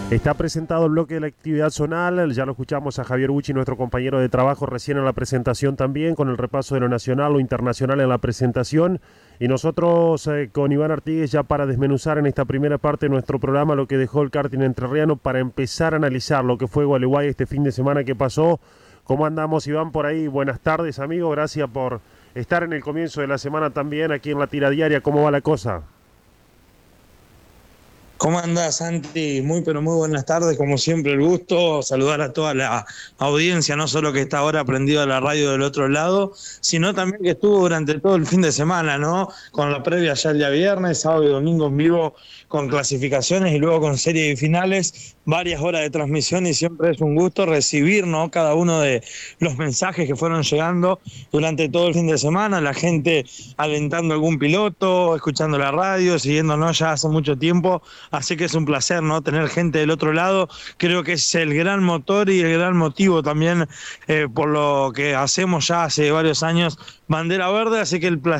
Está presentado el bloque de la actividad zonal, ya lo escuchamos a Javier Bucci, nuestro compañero de trabajo, recién en la presentación también, con el repaso de lo nacional, lo internacional en la presentación. Y nosotros con Iván Artigues ya para desmenuzar en esta primera parte de nuestro programa lo que dejó el karting entrerriano para empezar a analizar lo que fue Gualeguay este fin de semana que pasó. ¿Cómo andamos, Iván, por ahí? Buenas tardes, amigo, gracias por estar en el comienzo de la semana también aquí en la tira diaria. ¿Cómo va la cosa? ¿Cómo andás, Santi? Muy, pero muy buenas tardes. Como siempre, el gusto saludar a toda la audiencia, no solo que está ahora prendido a la radio del otro lado, sino también que estuvo durante todo el fin de semana, ¿no? Con la previa ya el día viernes, sábado y domingo en vivo, con clasificaciones y luego con series y finales, varias horas de transmisión y siempre es un gusto recibir, ¿no? Cada uno de los mensajes que fueron llegando durante todo el fin de semana, la gente alentando a algún piloto, escuchando la radio, siguiéndonos ya hace mucho tiempo. Así que es un placer, ¿no? Tener gente del otro lado. Creo que es el gran motor y el gran motivo también por lo que hacemos ya hace varios años Bandera Verde. Así que el placer